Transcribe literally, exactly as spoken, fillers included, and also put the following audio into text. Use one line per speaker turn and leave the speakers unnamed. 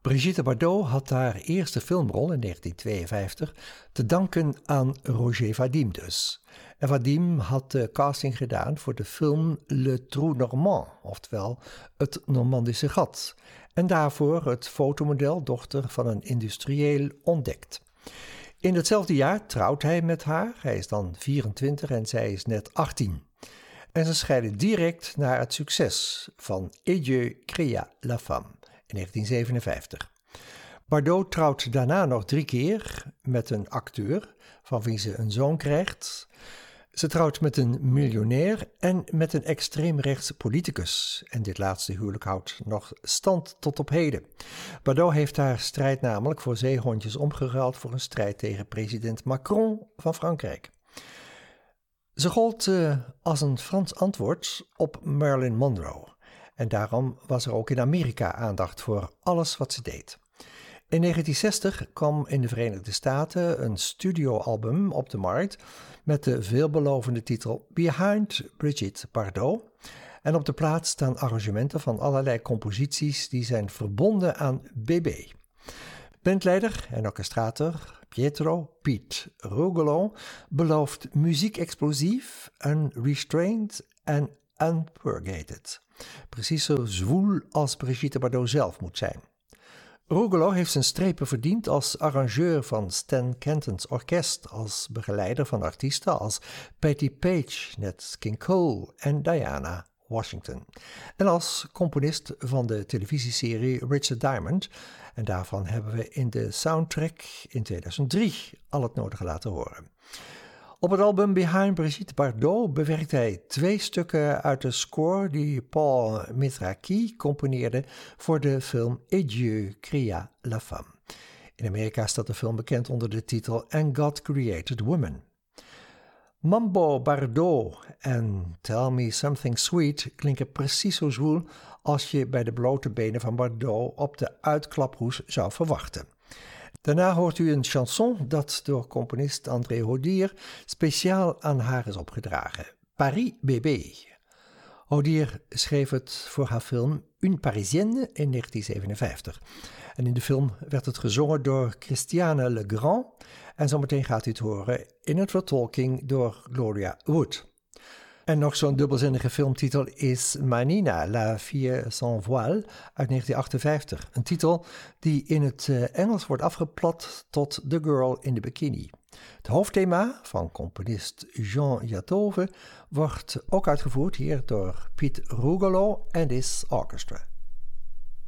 Brigitte Bardot had haar eerste filmrol in negentien tweeënvijftig te danken aan Roger Vadim dus. En Vadim had de casting gedaan voor de film Le Trou Normand, oftewel Het Normandische Gat. En daarvoor het fotomodel dochter van een industrieel ontdekt. In hetzelfde jaar trouwt hij met haar, hij is dan vierentwintig en zij is net achttien. En ze scheiden direct naar het succes van Et Dieu créa la femme in negentien zevenenvijftig. Bardot trouwt daarna nog drie keer met een acteur van wie ze een zoon krijgt. Ze trouwt met een miljonair en met een extreemrechtse politicus. En dit laatste huwelijk houdt nog stand tot op heden. Bardot heeft haar strijd namelijk voor zeehondjes omgeruild voor een strijd tegen president Macron van Frankrijk. Ze gold uh, als een Frans antwoord op Marilyn Monroe. En daarom was er ook in Amerika aandacht voor alles wat ze deed. In negentien zestig kwam in de Verenigde Staten een studioalbum op de markt met de veelbelovende titel Behind Brigitte Bardot. En op de plaat staan arrangementen van allerlei composities die zijn verbonden aan B B. Bandleider en orchestrator Pietro Pete Rugolo belooft muziek explosief, unrestrained en unpurgated. Precies zo zwoel als Brigitte Bardot zelf moet zijn. Rugolo heeft zijn strepen verdiend als arrangeur van Stan Kenton's orkest, als begeleider van artiesten als Patti Page, Nat King Cole en Diana Washington. En als componist van de televisieserie Richard Diamond. En daarvan hebben we in de soundtrack in tweeduizend drie al het nodige laten horen. Op het album Behind Brigitte Bardot bewerkt hij twee stukken uit de score die Paul Mithraki componeerde voor de film Et Dieu créa la femme. In Amerika staat de film bekend onder de titel And God Created Woman. Mambo Bardot en Tell Me Something Sweet klinken precies zo zwoel als je bij de blote benen van Bardot op de uitklaproes zou verwachten. Daarna hoort u een chanson dat door componist André Hodier speciaal aan haar is opgedragen. Paris Bébé. Hodier schreef het voor haar film Une Parisienne in negentien zevenenvijftig. En in de film werd het gezongen door Christiane Legrand. En zometeen gaat u het horen in een vertolking door Gloria Wood. En nog zo'n dubbelzinnige filmtitel is Manina, la fille sans voile uit negentien achtenvijftig. Een titel die in het Engels wordt afgeplat tot The Girl in the Bikini. Het hoofdthema van componist Jean Jatove wordt ook uitgevoerd hier door Piet Rugolo en his orchestra.